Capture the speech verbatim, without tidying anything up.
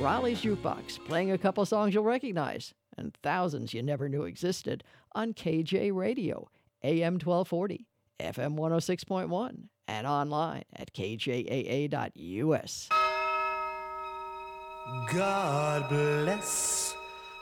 Raleigh's Jukebox, playing a couple songs you'll recognize, and thousands you never knew existed on K J Radio, A M twelve forty, F M one oh six point one, and online at K J A A dot U S. God bless